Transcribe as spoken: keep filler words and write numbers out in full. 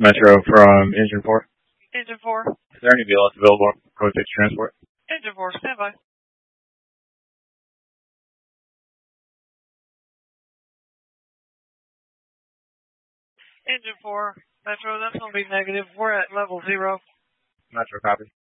Metro from Engine four. Engine four. Is there any V L S available for code six transport? Engine four, stand by. Engine four, Metro, that's going to be negative. We're at level zero. Metro, copy.